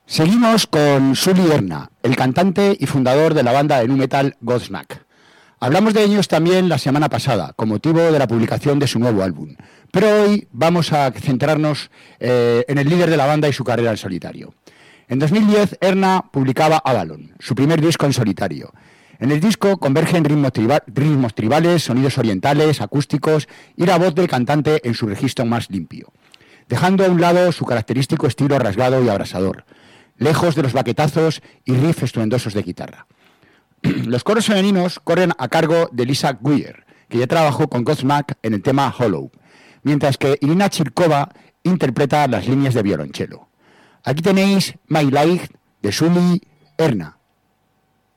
Seguimos con Sully Erna, el cantante y fundador de la banda de nu metal Godsmack. Hablamos de ellos también la semana pasada, con motivo de la publicación de su nuevo álbum. Pero hoy vamos a centrarnos en el líder de la banda y su carrera en solitario. En 2010, Erna publicaba Avalon, su primer disco en solitario. En el disco convergen ritmos tribales, sonidos orientales, acústicos y la voz del cantante en su registro más limpio, dejando a un lado su característico estilo rasgado y abrasador, lejos de los baquetazos y riffs estruendosos de guitarra. Los coros femeninos corren a cargo de Lisa Guyer, que ya trabajó con Godsmack en el tema Hollow, mientras que Irina Chirkova interpreta las líneas de violonchelo. Aquí tenéis My Life de Sully Erna.